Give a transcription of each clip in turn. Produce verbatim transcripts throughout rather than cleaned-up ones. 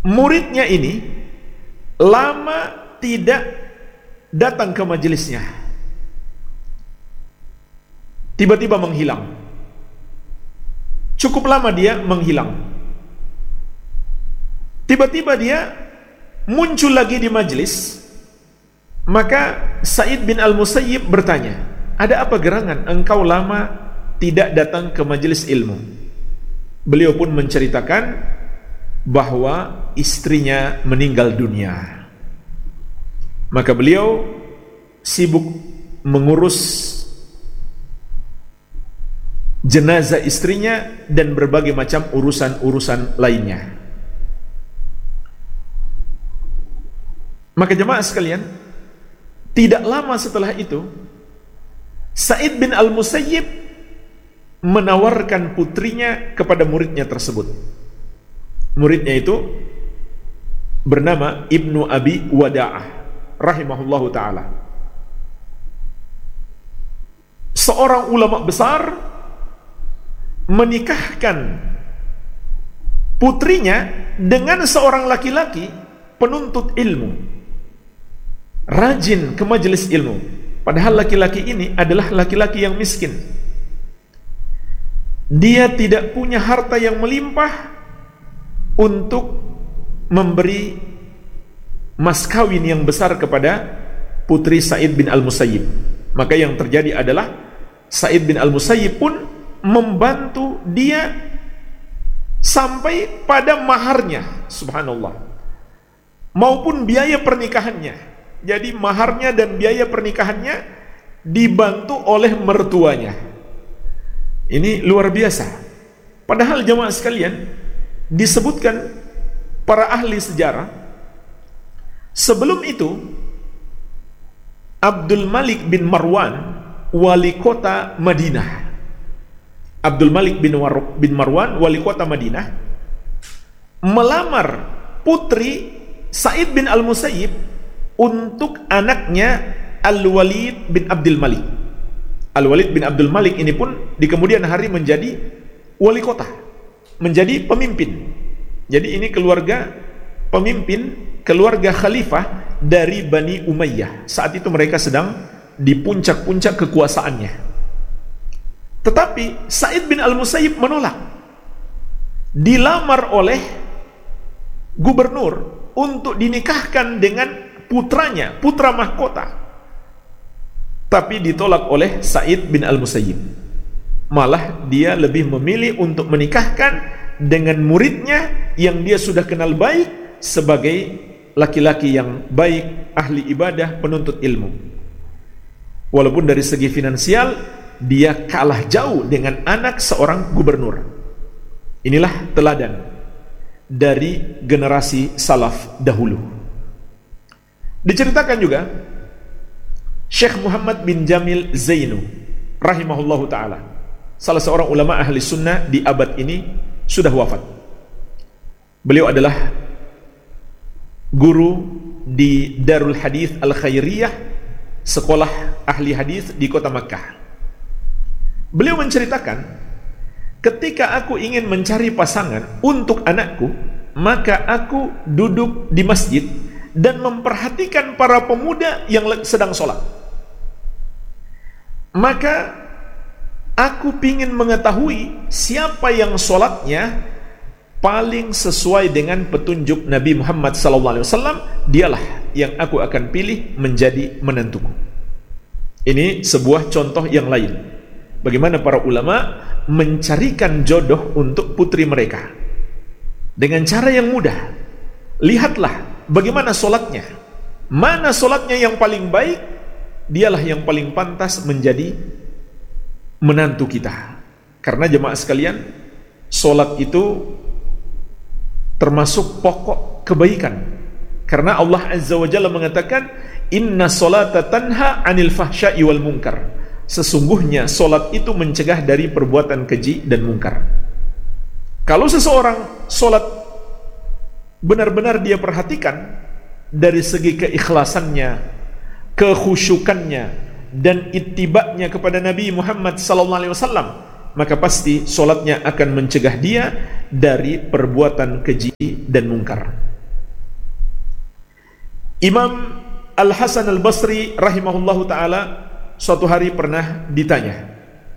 muridnya ini lama tidak datang ke majelisnya, tiba-tiba menghilang. Cukup lama dia menghilang. Tiba-tiba dia muncul lagi di majelis. Maka Sa'id bin Al-Musayyib bertanya, ada apa gerangan engkau lama tidak datang ke majelis ilmu? Beliau pun menceritakan bahwa istrinya meninggal dunia. Maka beliau sibuk mengurus jenazah istrinya dan berbagai macam urusan-urusan lainnya. Maka jemaah sekalian, tidak lama setelah itu Sa'id bin Al-Musayyib menawarkan putrinya kepada muridnya tersebut. Muridnya itu bernama Ibnu Abi Wada'ah rahimahullahu ta'ala, seorang ulama besar, menikahkan putrinya dengan seorang laki-laki penuntut ilmu, rajin ke majelis ilmu. Padahal laki-laki ini adalah laki-laki yang miskin. Dia tidak punya harta yang melimpah untuk memberi mas kawin yang besar kepada putri Sa'id bin Al-Musayyib. Maka yang terjadi adalah Sa'id bin Al-Musayyib pun membantu dia sampai pada maharnya, subhanallah, maupun biaya pernikahannya. Jadi maharnya dan biaya pernikahannya dibantu oleh mertuanya. Ini luar biasa. Padahal jemaah sekalian, disebutkan para ahli sejarah, sebelum itu Abdul Malik bin Marwan, wali kota Madinah, Abdul Malik bin, War- bin Marwan, wali kota Madinah, melamar putri Sa'id bin Al-Musayyib untuk anaknya Al-Walid bin Abdul Malik. Al-Walid bin Abdul Malik ini pun di kemudian hari menjadi wali kota, menjadi pemimpin. Jadi ini keluarga pemimpin, keluarga khalifah dari Bani Umayyah. Saat itu mereka sedang di puncak-puncak kekuasaannya. Tetapi Sa'id bin Al-Musayyib menolak. Dilamar oleh gubernur untuk dinikahkan dengan putranya, putra mahkota. Tapi ditolak oleh Sa'id bin Al-Musayyib. Malah dia lebih memilih untuk menikahkan dengan muridnya yang dia sudah kenal baik sebagai laki-laki yang baik, ahli ibadah, penuntut ilmu. Walaupun dari segi finansial dia kalah jauh dengan anak seorang gubernur. Inilah teladan dari generasi salaf dahulu. Diceritakan juga Syekh Muhammad bin Jamil Zainu rahimahullahu ta'ala, salah seorang ulama ahli sunnah di abad ini, sudah wafat. Beliau adalah guru di Darul Hadith Al-Khairiyah, sekolah ahli hadis di kota Makkah. Beliau menceritakan, ketika aku ingin mencari pasangan untuk anakku, maka aku duduk di masjid dan memperhatikan para pemuda yang sedang sholat. Maka aku ingin mengetahui siapa yang sholatnya paling sesuai dengan petunjuk Nabi Muhammad sallallahu alaihi wasallam, dialah yang aku akan pilih menjadi menantuku. Ini sebuah contoh yang lain bagaimana para ulama mencarikan jodoh untuk putri mereka dengan cara yang mudah. Lihatlah bagaimana solatnya, mana solatnya yang paling baik, dialah yang paling pantas menjadi menantu kita. Karena jemaah sekalian, solat itu termasuk pokok kebaikan. Karena Allah Azza wa Jalla mengatakan, inna solata tanha anil fahsya'i wal munkar. Sesungguhnya solat itu mencegah dari perbuatan keji dan mungkar. Kalau seseorang solat benar-benar dia perhatikan dari segi keikhlasannya, kekhusyukannya, dan ittiba'nya kepada Nabi Muhammad sallallahu alaihi wasallam, maka pasti solatnya akan mencegah dia dari perbuatan keji dan mungkar. Imam Al-Hasan Al-Basri rahimahullahu ta'ala suatu hari pernah ditanya,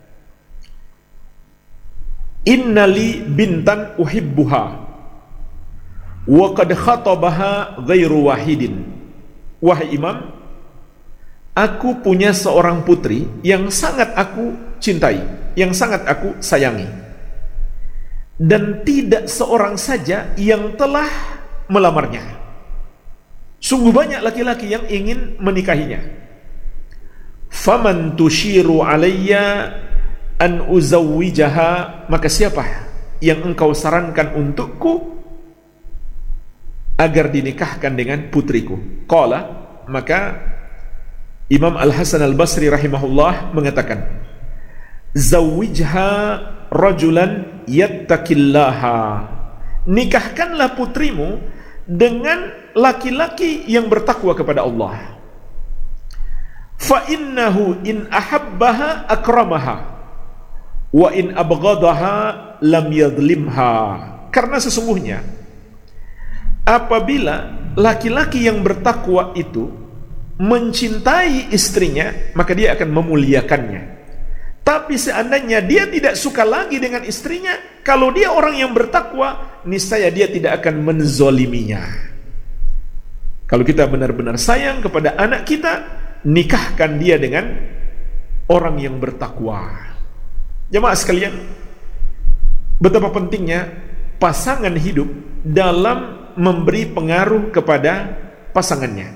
innali bintan uhibbuha wa qad khatabaha ghairu wahidin. Wahai Imam, aku punya seorang putri yang sangat aku cintai, yang sangat aku sayangi, dan tidak seorang saja yang telah melamarnya. Sungguh banyak laki-laki yang ingin menikahinya. Faman tushiru alayya an uzawwijaha, maka siapa yang engkau sarankan untukku agar dinikahkan dengan putriku? Qala, maka Imam Al-Hasan Al-Basri rahimahullah mengatakan, zawwijha rajulan yattaqillaha, nikahkanlah putrimu dengan laki-laki yang bertakwa kepada Allah. Fa innahu in ahabbaha akramaha wa in abghadaha lam yadhlimha. Karena sesungguhnya apabila laki-laki yang bertakwa itu mencintai istrinya, maka dia akan memuliakannya. Tapi seandainya dia tidak suka lagi dengan istrinya, kalau dia orang yang bertakwa, niscaya dia tidak akan menzoliminya. Kalau kita benar-benar sayang kepada anak kita, nikahkan dia dengan orang yang bertakwa. Jemaah sekalian, betapa pentingnya pasangan hidup dalam memberi pengaruh kepada pasangannya.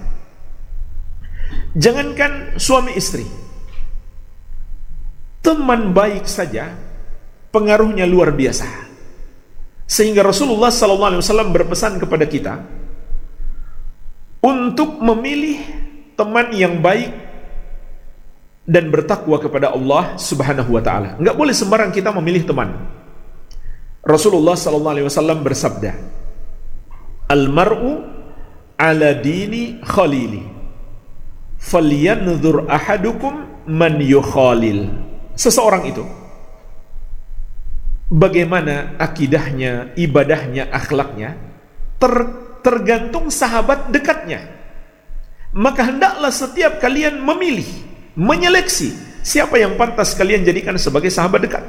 Jangankan suami istri, teman baik saja pengaruhnya luar biasa. Sehingga Rasulullah sallallahu alaihi wasallam berpesan kepada kita untuk memilih teman yang baik dan bertakwa kepada Allah Subhanahu wa taala. Enggak boleh sembarang kita memilih teman. Rasulullah sallallahu alaihi wasallam bersabda, "Al-mar'u ala dini khalili, falyanzur ahadukum man yukhalil." Seseorang itu bagaimana akidahnya, ibadahnya, akhlaknya ter, tergantung sahabat dekatnya. Maka hendaklah setiap kalian memilih, menyeleksi siapa yang pantas kalian jadikan sebagai sahabat dekat.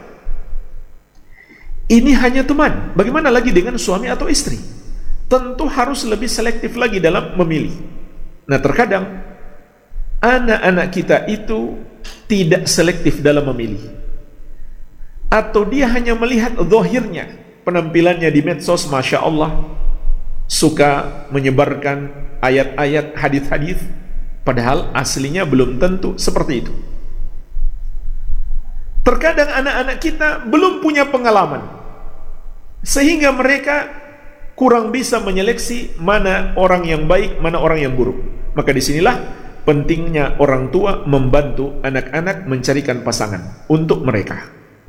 Ini hanya teman. Bagaimana lagi dengan suami atau istri? Tentu harus lebih selektif lagi dalam memilih. Nah, terkadang anak-anak kita itu tidak selektif dalam memilih, atau dia hanya melihat zahirnya, penampilannya di medsos, masya Allah, suka menyebarkan ayat-ayat, hadis-hadis, padahal aslinya belum tentu seperti itu. Terkadang anak-anak kita belum punya pengalaman, sehingga mereka kurang bisa menyeleksi mana orang yang baik, mana orang yang buruk. Maka disinilah pentingnya orang tua membantu anak-anak mencarikan pasangan untuk mereka.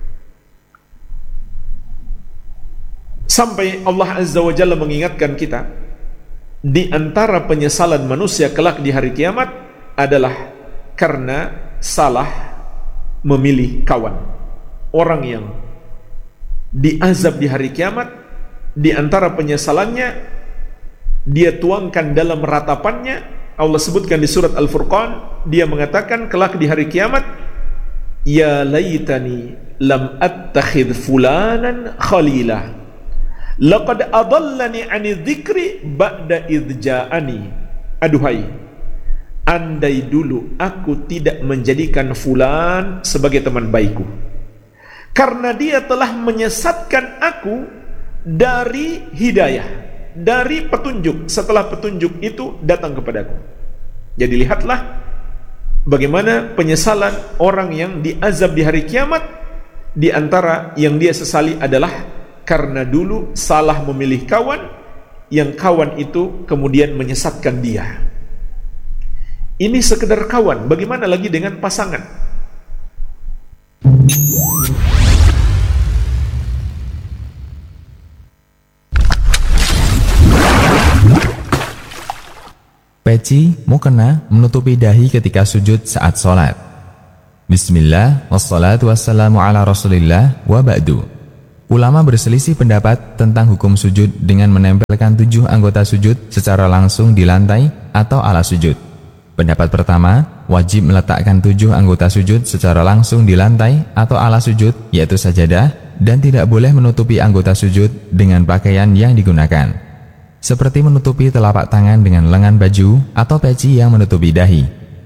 Sampai Allah Azza wa Jalla mengingatkan kita, di antara penyesalan manusia kelak di hari kiamat adalah karena salah memilih kawan. Orang yang diazab di hari kiamat, di antara penyesalannya, dia tuangkan dalam ratapannya. Allah sebutkan di surat Al-Furqan, dia mengatakan kelak di hari kiamat, ya laitani lam attakhidh fulanan khalila, laqad adallani 'ani dzikri ba'da idh ja'ani. Aduhai, andai dulu aku tidak menjadikan fulan sebagai teman baikku, karena dia telah menyesatkan aku dari hidayah, dari petunjuk, setelah petunjuk itu datang kepadaku. Jadi lihatlah bagaimana penyesalan orang yang diazab di hari kiamat. Di antara yang dia sesali adalah karena dulu salah memilih kawan, yang kawan itu kemudian menyesatkan dia. Ini sekedar kawan, bagaimana lagi dengan pasangan? Peci, mukena menutupi dahi ketika sujud saat sholat. Bismillah, wassalatu wassalamu ala rasulillah, wa ba'du. Ulama berselisih pendapat tentang hukum sujud dengan menempelkan tujuh anggota sujud secara langsung di lantai atau alas sujud. Pendapat pertama, wajib meletakkan tujuh anggota sujud secara langsung di lantai atau alas sujud, yaitu sajadah, dan tidak boleh menutupi anggota sujud dengan pakaian yang digunakan, seperti menutupi telapak tangan dengan lengan baju atau peci yang menutupi dahi.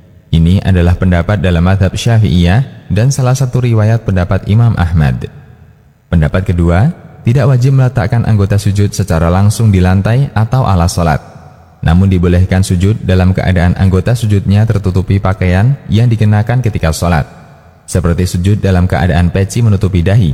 Ini adalah pendapat dalam mazhab Syafi'iyah dan salah satu riwayat pendapat Imam Ahmad. Pendapat kedua, tidak wajib meletakkan anggota sujud secara langsung di lantai atau alas sholat, namun dibolehkan sujud dalam keadaan anggota sujudnya tertutupi pakaian yang dikenakan ketika sholat, seperti sujud dalam keadaan peci menutupi dahi.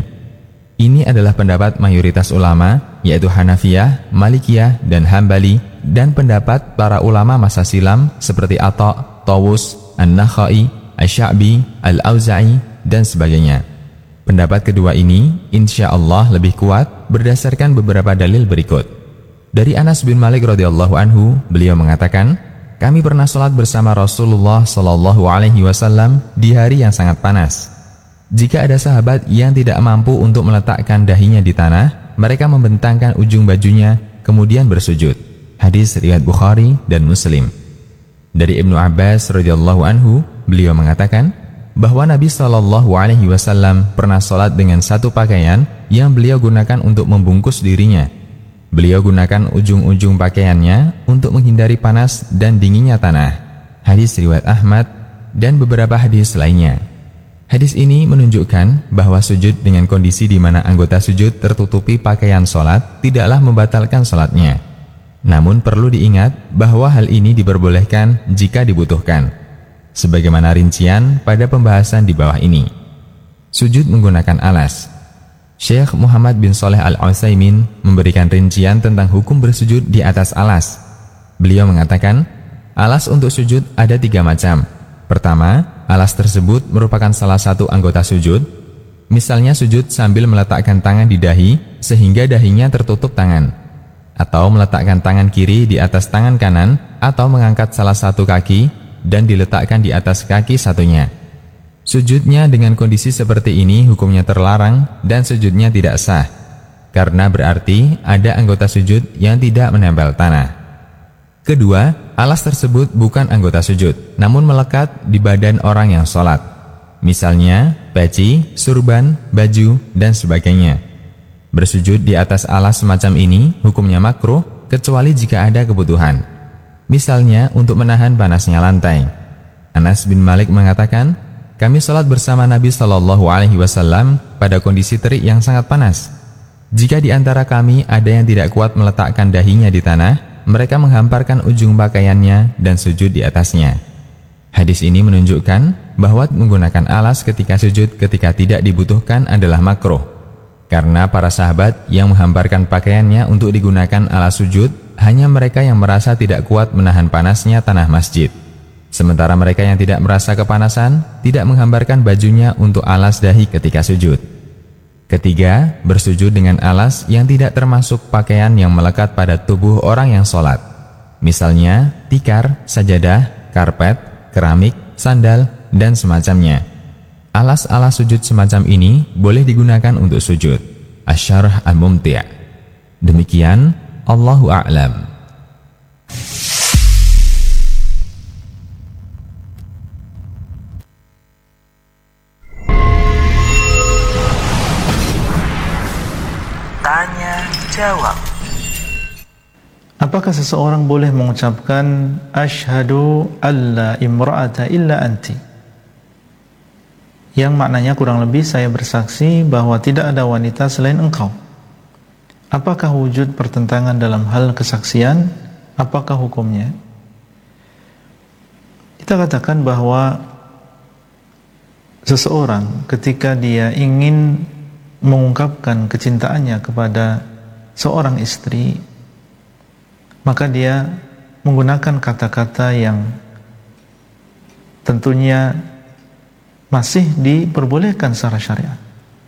Ini adalah pendapat mayoritas ulama, yaitu Hanafiyah, Malikiyah, dan Hambali, dan pendapat para ulama masa silam seperti Atha, Tawus, An-Nakhai, Asy-Sya'bi, Al-Auza'i, dan sebagainya. Pendapat kedua ini insya Allah lebih kuat berdasarkan beberapa dalil berikut. Dari Anas bin Malik radhiyallahu anhu, beliau mengatakan, kami pernah sholat bersama Rasulullah shallallahu alaihi wasallam di hari yang sangat panas. Jika ada sahabat yang tidak mampu untuk meletakkan dahinya di tanah, mereka membentangkan ujung bajunya kemudian bersujud. Hadis riwayat Bukhari dan Muslim. Dari Ibnu Abbas radhiyallahu anhu, beliau mengatakan bahwa Nabi shallallahu alaihi wasallam pernah sholat dengan satu pakaian yang beliau gunakan untuk membungkus dirinya. Beliau gunakan ujung-ujung pakaiannya untuk menghindari panas dan dinginnya tanah. Hadis riwayat Ahmad dan beberapa hadis lainnya. Hadis ini menunjukkan bahwa sujud dengan kondisi di mana anggota sujud tertutupi pakaian sholat tidaklah membatalkan sholatnya. Namun perlu diingat bahwa hal ini diperbolehkan jika dibutuhkan, sebagaimana rincian pada pembahasan di bawah ini. Sujud menggunakan alas. Syekh Muhammad bin Shalih Al-Utsaimin memberikan rincian tentang hukum bersujud di atas alas. Beliau mengatakan, alas untuk sujud ada tiga macam. Pertama, alas tersebut merupakan salah satu anggota sujud. Misalnya sujud sambil meletakkan tangan di dahi sehingga dahinya tertutup tangan, atau meletakkan tangan kiri di atas tangan kanan, atau mengangkat salah satu kaki dan diletakkan di atas kaki satunya. Sujudnya dengan kondisi seperti ini hukumnya terlarang dan sujudnya tidak sah, karena berarti ada anggota sujud yang tidak menempel tanah. Kedua, alas tersebut bukan anggota sujud, namun melekat di badan orang yang sholat. Misalnya, peci, surban, baju, dan sebagainya. Bersujud di atas alas semacam ini hukumnya makruh, kecuali jika ada kebutuhan. Misalnya untuk menahan panasnya lantai. Anas bin Malik mengatakan, kami sholat bersama Nabi shallallahu alaihi wasallam pada kondisi terik yang sangat panas. Jika di antara kami ada yang tidak kuat meletakkan dahinya di tanah, mereka menghamparkan ujung pakaiannya dan sujud di atasnya. Hadis ini menunjukkan bahwa menggunakan alas ketika sujud ketika tidak dibutuhkan adalah makruh, karena para sahabat yang menghamparkan pakaiannya untuk digunakan alas sujud hanya mereka yang merasa tidak kuat menahan panasnya tanah masjid. Sementara mereka yang tidak merasa kepanasan tidak menghamparkan bajunya untuk alas dahi ketika sujud. Ketiga, bersujud dengan alas yang tidak termasuk pakaian yang melekat pada tubuh orang yang sholat. Misalnya tikar, sajadah, karpet, keramik, sandal, dan semacamnya. Alas-alas sujud semacam ini boleh digunakan untuk sujud. Asy-Syarh Al-Mumti'. Demikian, Allahu a'lam. Tanya jawab. Apakah seseorang boleh mengucapkan asyhadu alla imra'ata illa anti, yang maknanya kurang lebih saya bersaksi bahwa tidak ada wanita selain engkau? Apakah wujud pertentangan dalam hal kesaksian? Apakah hukumnya? Kita katakan bahwa seseorang ketika dia ingin mengungkapkan kecintaannya kepada seorang istri, maka dia menggunakan kata-kata yang tentunya masih diperbolehkan secara syariat.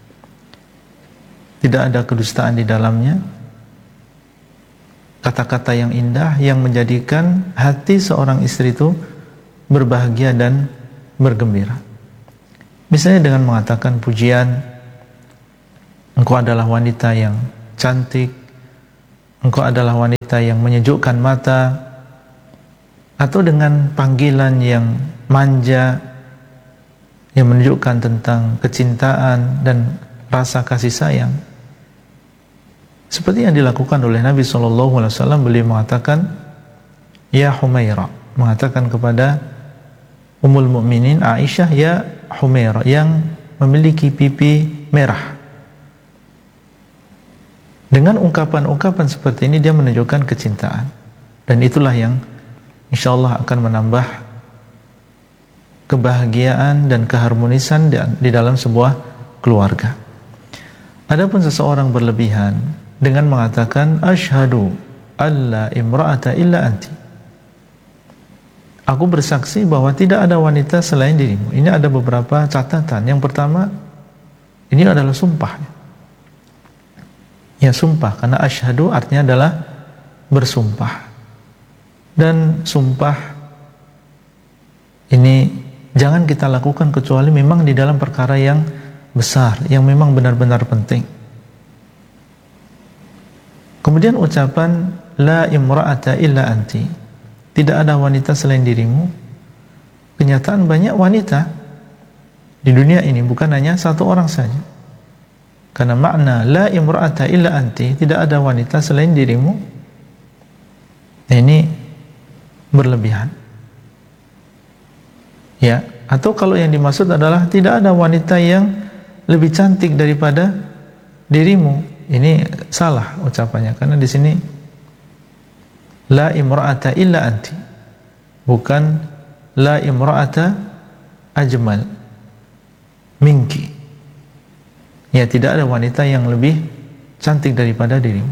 Tidak ada kedustaan di dalamnya. Kata-kata yang indah yang menjadikan hati seorang istri itu berbahagia dan bergembira. Misalnya dengan mengatakan pujian engkau adalah wanita yang cantik, engkau adalah wanita yang menyejukkan mata, atau dengan panggilan yang manja yang menunjukkan tentang kecintaan dan rasa kasih sayang, seperti yang dilakukan oleh Nabi shallallahu alaihi wasallam. Beliau mengatakan, ya Humaira, mengatakan kepada Ummul Mukminin Aisyah, ya Humaira, yang memiliki pipi merah. Dengan ungkapan-ungkapan seperti ini dia menunjukkan kecintaan, dan itulah yang insyaallah akan menambah kebahagiaan dan keharmonisan di dalam sebuah keluarga. Adapun seseorang berlebihan dengan mengatakan asyhadu alla imra'ata illa anti, aku bersaksi bahwa tidak ada wanita selain dirimu. Ini ada beberapa catatan. Yang pertama, ini adalah sumpah. Ya, sumpah, karena asyhadu artinya adalah bersumpah. Dan sumpah ini jangan kita lakukan kecuali memang di dalam perkara yang besar, yang memang benar-benar penting. Kemudian ucapan la imra'ata illa anti, tidak ada wanita selain dirimu. Kenyataan banyak wanita di dunia ini, bukan hanya satu orang saja. Karena makna la imra'ata illa anti, tidak ada wanita selain dirimu, nah, ini berlebihan. Ya, atau kalau yang dimaksud adalah tidak ada wanita yang lebih cantik daripada dirimu, ini salah ucapannya, karena di sini la imra'ata illa anti, bukan la imra'ata ajmal minki. Ya, tidak ada wanita yang lebih cantik daripada dirimu.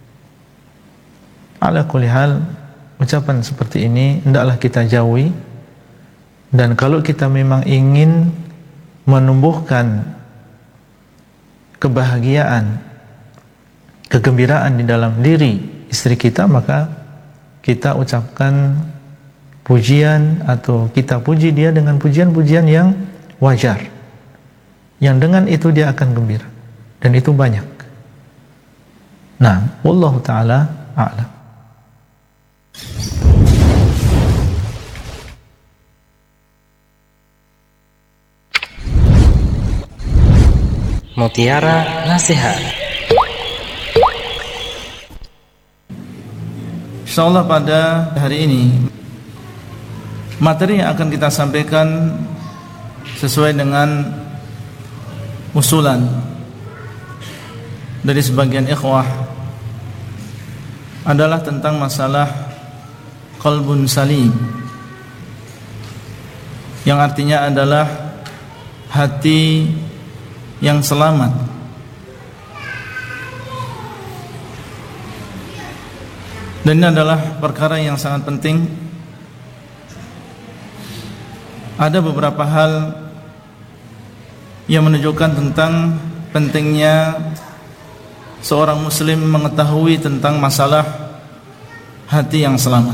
Ala kulli hal, ucapan seperti ini hendaklah kita jauhi. Dan kalau kita memang ingin menumbuhkan kebahagiaan, kegembiraan di dalam diri istri kita, maka kita ucapkan pujian atau kita puji dia dengan pujian-pujian yang wajar, yang dengan itu dia akan gembira, dan itu banyak. Nah, wallahu ta'ala a'lam. Mutiara Nasihat. Insyaallah pada hari ini materi yang akan kita sampaikan sesuai dengan usulan dari sebagian ikhwah adalah tentang masalah qalbun salim, yang artinya adalah hati yang selamat. Dan ini adalah perkara yang sangat penting. Ada beberapa hal yang menunjukkan tentang pentingnya seorang muslim mengetahui tentang masalah hati yang selamat.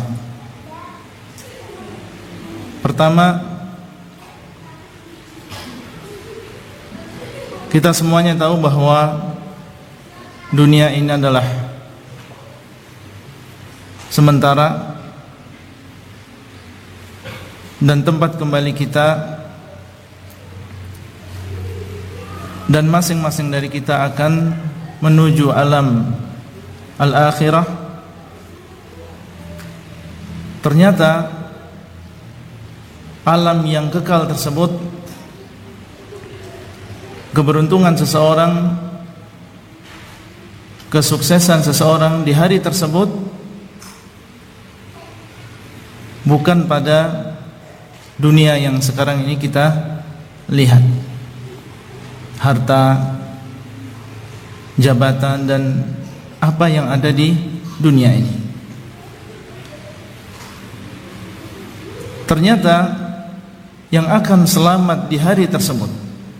Pertama, kita semuanya tahu bahwa dunia ini adalah sementara dan tempat kembali kita, dan masing-masing dari kita akan menuju alam al-akhirah. Ternyata alam yang kekal tersebut, keberuntungan seseorang, kesuksesan seseorang di hari tersebut bukan pada dunia yang sekarang ini kita lihat, harta, jabatan, dan apa yang ada di dunia ini. Ternyata yang akan selamat di hari tersebut,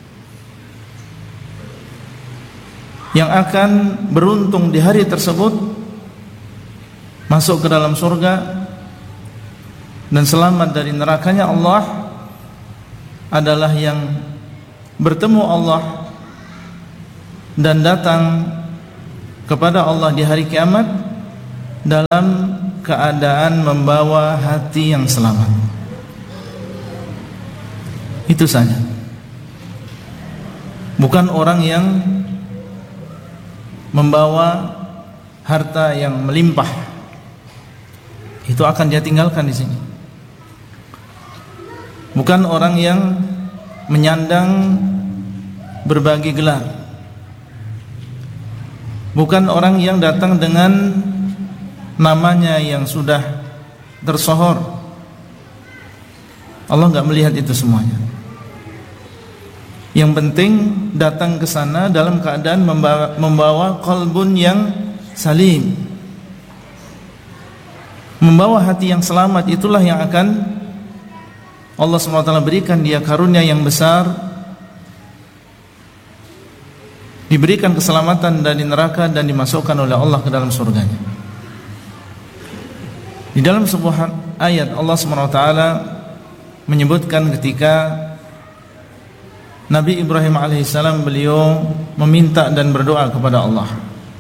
yang akan beruntung di hari tersebut, masuk ke dalam surga dan selamat dari nerakanya Allah, adalah yang bertemu Allah dan datang kepada Allah di hari kiamat dalam keadaan membawa hati yang selamat. Itu saja. Bukan orang yang membawa harta yang melimpah. Itu akan dia tinggalkan di sini. Bukan orang yang menyandang berbagai gelar. Bukan orang yang datang dengan namanya yang sudah tersohor. Allah enggak melihat itu semuanya. Yang penting datang ke sana dalam keadaan membawa, membawa qalbun yang salim, membawa hati yang selamat. Itulah yang akan Allah subhanahu wa taala berikan dia karunia yang besar, diberikan keselamatan dari neraka dan dimasukkan oleh Allah ke dalam surganya. Di dalam sebuah ayat Allah subhanahu wa taala menyebutkan ketika Nabi Ibrahim alaihissalam beliau meminta dan berdoa kepada Allah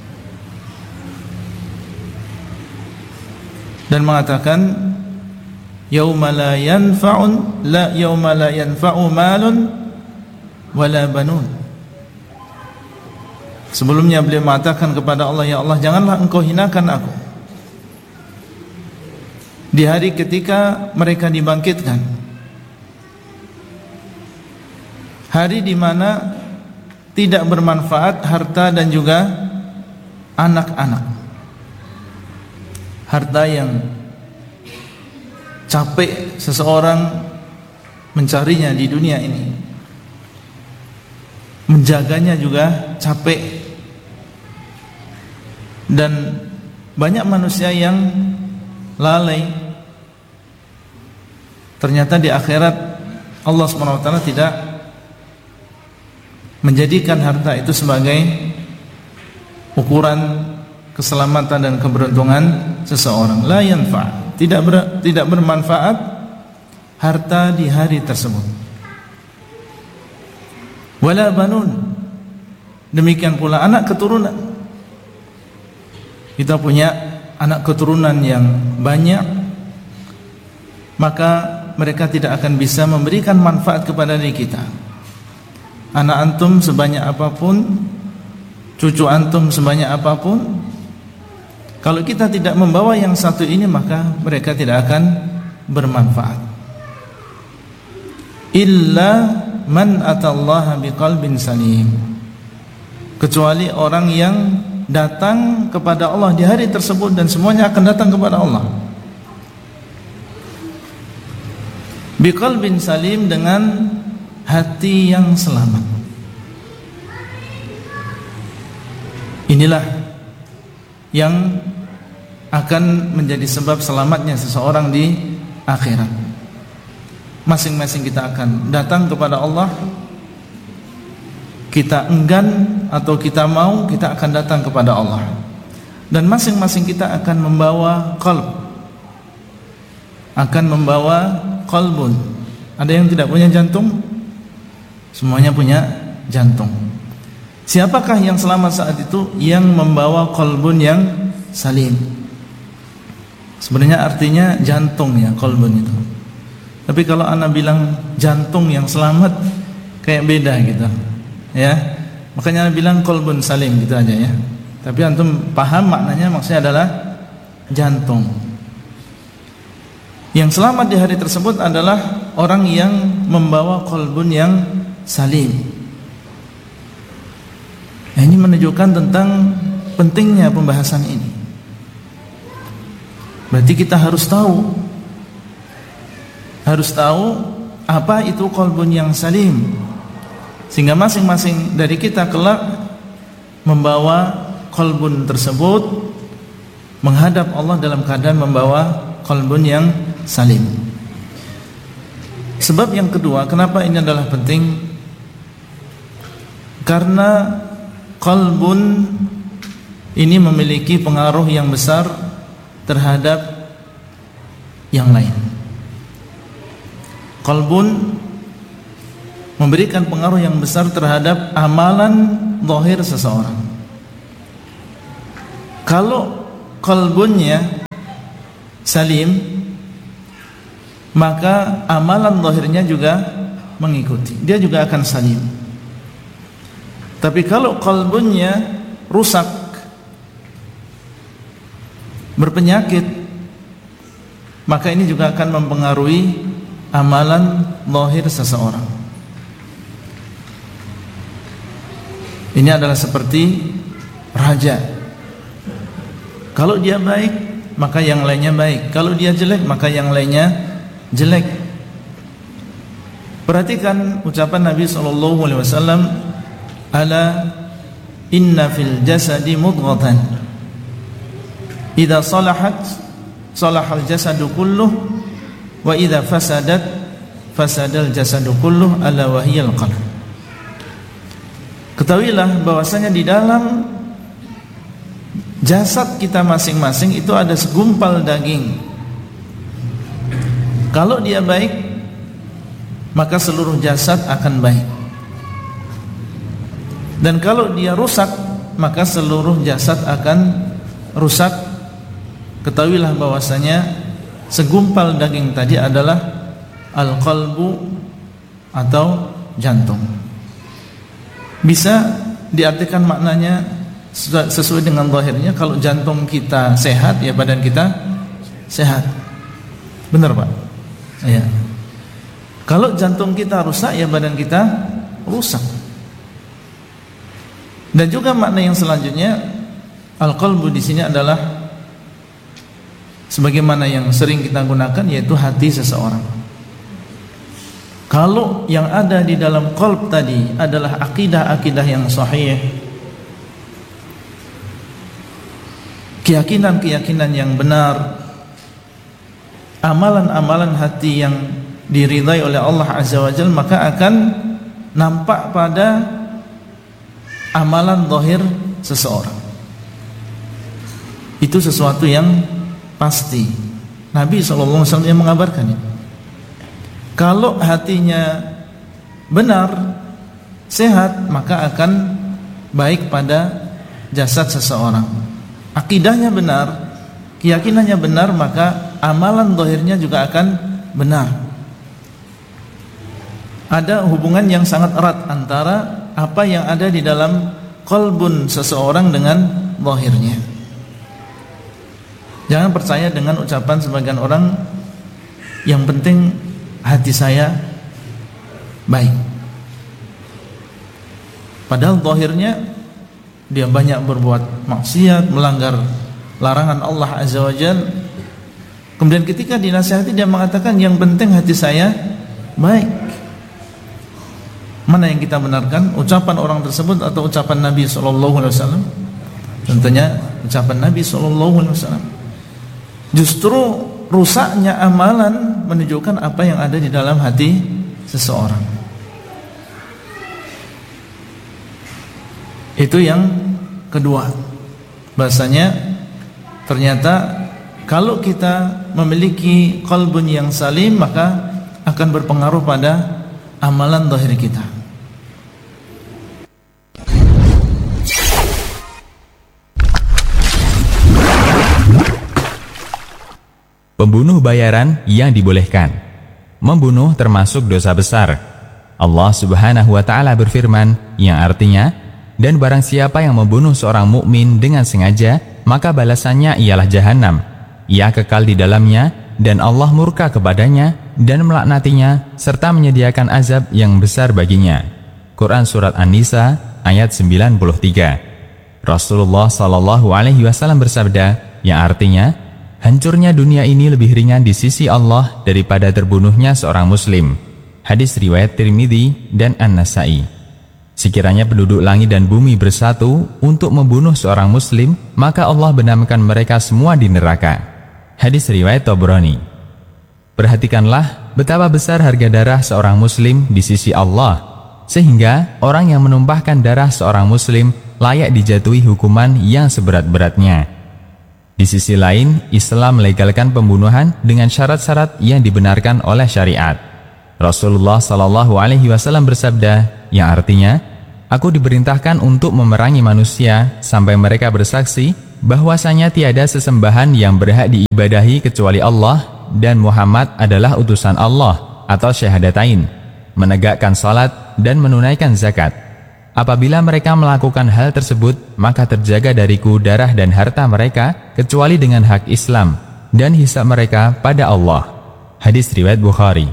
dan mengatakan, yauma la yanfa'un la yauma la yanfa'u malun wala banun. Sebelumnya beliau mengatakan kepada Allah, ya Allah, janganlah engkau hinakan aku di hari ketika mereka dibangkitkan, hari di mana tidak bermanfaat harta dan juga anak-anak. Harta yang capek seseorang mencarinya di dunia ini, menjaganya juga capek, dan banyak manusia yang lalai. Ternyata di akhirat Allah subhanahu wa taala tidak menjadikan harta itu sebagai ukuran keselamatan dan keberuntungan seseorang. La yanfa', tidak ber, tidak bermanfaat harta di hari tersebut. Wala banun, demikian pula anak keturunan. Kita punya anak keturunan yang banyak, maka mereka tidak akan bisa memberikan manfaat kepada diri kita. Anak antum sebanyak apapun, cucu antum sebanyak apapun, kalau kita tidak membawa yang satu ini, maka mereka tidak akan bermanfaat. Illa man atallaha biqalbin salim, kecuali orang yang datang kepada Allah di hari tersebut, dan semuanya akan datang kepada Allah biqalbin salim, dengan hati yang selamat. Inilah yang akan menjadi sebab selamatnya seseorang di akhirat. Masing-masing kita akan datang kepada Allah, kita enggan atau kita mau, kita akan datang kepada Allah, dan masing-masing kita akan membawa qalb, akan membawa qalbun. Ada yang tidak punya jantung? Semuanya punya jantung. Siapakah yang selamat saat itu? Yang membawa qalbun yang salim. Sebenarnya artinya jantung ya, qalbun itu. Tapi kalau ana bilang jantung yang selamat, kayak beda gitu ya. Makanya ana bilang qalbun salim gitu aja ya. Tapi antum paham maknanya, maksudnya adalah jantung. Yang selamat di hari tersebut adalah orang yang membawa qalbun yang salim. Nah, ini menunjukkan tentang pentingnya pembahasan ini. Berarti kita harus tahu, harus tahu apa itu qalbun yang salim, sehingga masing-masing dari kita kelak membawa qalbun tersebut menghadap Allah dalam keadaan membawa qalbun yang salim. Sebab yang kedua, kenapa ini adalah penting? Karena qalbun ini memiliki pengaruh yang besar terhadap yang lain. Qalbun memberikan pengaruh yang besar terhadap amalan zahir seseorang. Kalau qalbunnya salim, maka amalan zahirnya juga mengikuti, dia juga akan salim. Tapi kalau qalbunnya rusak, berpenyakit, maka ini juga akan mempengaruhi amalan zahir seseorang. Ini adalah seperti raja. Kalau dia baik, maka yang lainnya baik. Kalau dia jelek, maka yang lainnya jelek. Perhatikan ucapan Nabi sallallahu alaihi wasallam, "Ala inna fil jasadi mudghatan. Idza salahat salahal jasadu kulluh wa idza fasadat fasadal jasadu kulluh ala wahiyal qalb." Ketahuilah bahwasanya di dalam jasad kita masing-masing itu ada segumpal daging. Kalau dia baik, maka seluruh jasad akan baik. Dan kalau dia rusak, maka seluruh jasad akan rusak. Ketahuilah bahwasanya segumpal daging tadi adalah al-qalbu atau jantung. Bisa diartikan maknanya sesuai dengan zahirnya. Kalau jantung kita sehat, ya badan kita sehat. Benar Pak? Ya. Kalau jantung kita rusak, ya badan kita rusak. Dan juga makna yang selanjutnya, al-qalbu di sini adalah sebagaimana yang sering kita gunakan, yaitu hati seseorang. Kalau yang ada di dalam qalb tadi adalah akidah-akidah yang sahih, keyakinan-keyakinan yang benar, amalan-amalan hati yang diridai oleh Allah Azza wa Jalla, maka akan nampak pada amalan zahir seseorang. Itu sesuatu yang pasti. Nabi shallallahu alaihi wasallam yang mengabarkannya. Kalau hatinya benar, sehat, maka akan baik pada jasad seseorang. Akidahnya benar, keyakinannya benar, maka amalan zahirnya juga akan benar. Ada hubungan yang sangat erat antara apa yang ada di dalam qalbun seseorang dengan zahirnya. Jangan percaya dengan ucapan sebagian orang, yang penting hati saya baik. Padahal zahirnya dia banyak berbuat maksiat, melanggar larangan Allah Azza wa Jalla. Kemudian ketika dinasihati, dia mengatakan yang penting hati saya baik. Mana yang kita benarkan, ucapan orang tersebut atau ucapan Nabi sallallahu alaihi wasallam? Tentunya ucapan Nabi sallallahu alaihi wasallam. Justru rusaknya amalan menunjukkan apa yang ada di dalam hati seseorang. Itu yang kedua. Bahasanya ternyata kalau kita memiliki qalbun yang salim, maka akan berpengaruh pada amalan zahir kita. Pembunuh bayaran yang dibolehkan. Membunuh termasuk dosa besar. Allah Subhanahu wa taala berfirman, yang artinya, dan barang siapa yang membunuh seorang mukmin dengan sengaja, maka balasannya ialah jahanam. Ia kekal di dalamnya, dan Allah murka kepadanya dan melaknatinya, serta menyediakan azab yang besar baginya. Quran Surat An-Nisa ayat sembilan puluh tiga. Rasulullah Shallallahu Alaihi Wasallam bersabda, yang artinya, hancurnya dunia ini lebih ringan di sisi Allah daripada terbunuhnya seorang muslim. Hadis riwayat Tirmidzi dan An-Nasai. Sekiranya penduduk langit dan bumi bersatu untuk membunuh seorang muslim, maka Allah benamkan mereka semua di neraka. Hadis riwayat Tabrani. Perhatikanlah betapa besar harga darah seorang muslim di sisi Allah, sehingga orang yang menumpahkan darah seorang muslim layak dijatuhi hukuman yang seberat-beratnya. Di sisi lain, Islam melegalkan pembunuhan dengan syarat-syarat yang dibenarkan oleh syariat. Rasulullah Shallallahu Alaihi Wasallam bersabda, yang artinya, Aku diperintahkan untuk memerangi manusia sampai mereka bersaksi bahwasanya tiada sesembahan yang berhak diibadahi kecuali Allah dan Muhammad adalah utusan Allah atau syahadatain, menegakkan salat dan menunaikan zakat. Apabila mereka melakukan hal tersebut, maka terjaga dariku darah dan harta mereka kecuali dengan hak Islam dan hisab mereka pada Allah. Hadis riwayat Bukhari.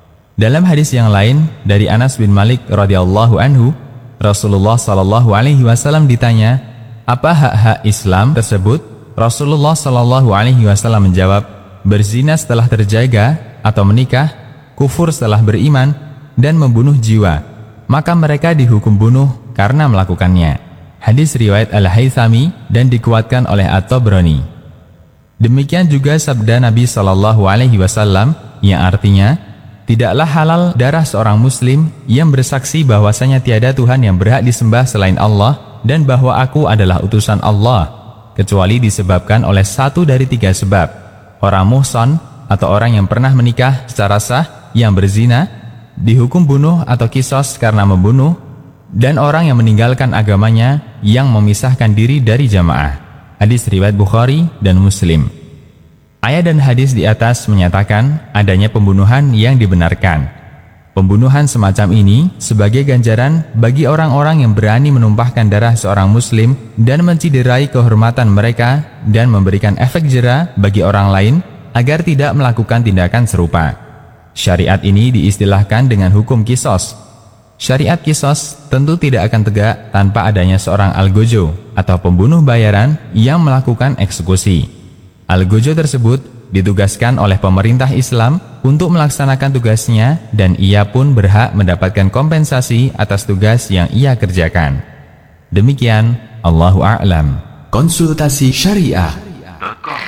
Dalam hadis yang lain dari Anas bin Malik radhiyallahu anhu, Rasulullah Shallallahu Alaihi Wasallam ditanya, apa hak-hak Islam tersebut? Rasulullah Shallallahu Alaihi Wasallam menjawab, berzina setelah terjaga atau menikah, kufur setelah beriman, dan membunuh jiwa. Maka mereka dihukum bunuh karena melakukannya. Hadis riwayat Al-Haythami dan dikuatkan oleh At-Tabrani. Demikian juga sabda Nabi Shallallahu Alaihi Wasallam yang artinya, tidaklah halal darah seorang muslim yang bersaksi bahwasanya tiada Tuhan yang berhak disembah selain Allah dan bahwa aku adalah utusan Allah, kecuali disebabkan oleh satu dari tiga sebab. Orang muhsan atau orang yang pernah menikah secara sah yang berzina dihukum bunuh atau kisos karena membunuh, dan orang yang meninggalkan agamanya yang memisahkan diri dari jamaah. Hadis riwayat Bukhari dan Muslim. Ayat dan hadis di atas menyatakan adanya pembunuhan yang dibenarkan. Pembunuhan semacam ini sebagai ganjaran bagi orang-orang yang berani menumpahkan darah seorang muslim dan menciderai kehormatan mereka dan memberikan efek jera bagi orang lain agar tidak melakukan tindakan serupa. Syariat ini diistilahkan dengan hukum kisos. Syariat kisos tentu tidak akan tegak tanpa adanya seorang algojo atau pembunuh bayaran yang melakukan eksekusi. Algojo tersebut ditugaskan oleh pemerintah Islam untuk melaksanakan tugasnya dan ia pun berhak mendapatkan kompensasi atas tugas yang ia kerjakan. Demikian, Allahu a'lam. Konsultasi Syariah.